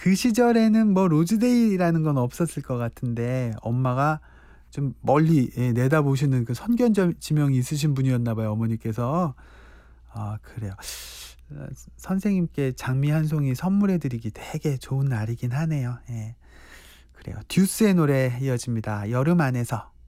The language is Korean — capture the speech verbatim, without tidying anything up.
그 시절에는 뭐 로즈데이라는 건 없었을 것 같은데 엄마가 좀 멀리 예 내다보시는 그 선견 지명이 있으신 분이었나 봐요, 어머니께서. 아 그래요. 어 선생님께 장미 한 송이 선물해 드리기 되게 좋은 날이긴 하네요. 예. 그래요. 듀스의 노래 이어집니다. 여름 안에서.